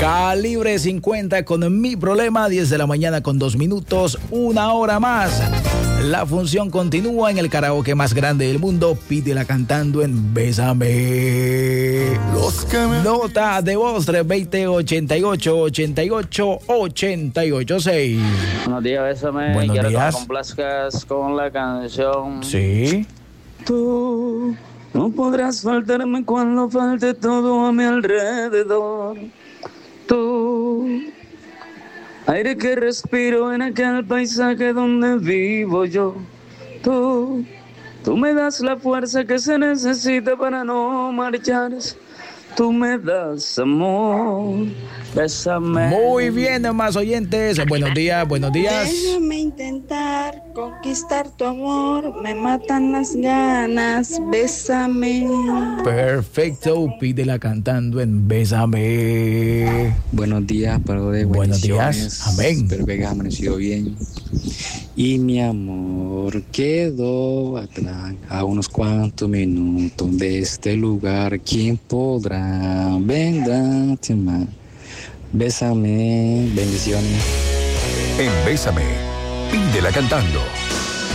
Calibre 50 con Mi Problema, 10 de la mañana con 2 minutos, una hora más. La función continúa en el karaoke más grande del mundo. Pídela cantando en Bésame. Nota de voz 320-88-88-886. Buenos días, Bésame. Buenos Quiero días. que me complazcas con la canción. Sí. Tú no podrás faltarme cuando falte todo a mi alrededor. Tú, aire que respiro en aquel paisaje donde vivo yo. Tú me das la fuerza que se necesita para no marcharse. Tú me das amor, bésame. Muy bien, más oyentes. Buenos días, buenos días. Déjame intentar conquistar tu amor, me matan las ganas, bésame. Perfecto, pídela cantando en Bésame. Buenos días, Padre. Buenos días, amén. Espero que hayas amanecido bien. Y mi amor quedó atrás a unos cuantos minutos de este lugar. ¿Quién podrá vendrarte más? Bésame, bendiciones. En Bésame, pídela cantando.